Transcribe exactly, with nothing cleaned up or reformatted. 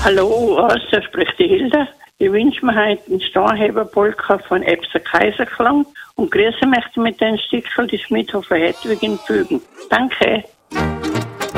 Hallo, Asa, spricht die Hilda. Ich wünsche mir heute einen Starnheber-Polka von Ebser Kaiserklang und grüße möchte mit einem Stückchen die Schmidhofer Hedwig in Fügen. Danke.